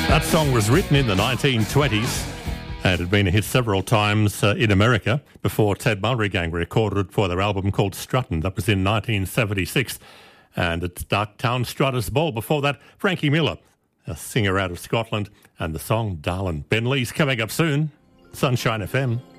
That song was written in the 1920s and had been a hit several times in America before Ted Mulry recorded it for their album called Struttin'. That was in 1976. And it's Darktown Strutters Ball. Before that, Frankie Miller, a singer out of Scotland, and the song Darlin'. Ben Lee's coming up soon. Sunshine FM.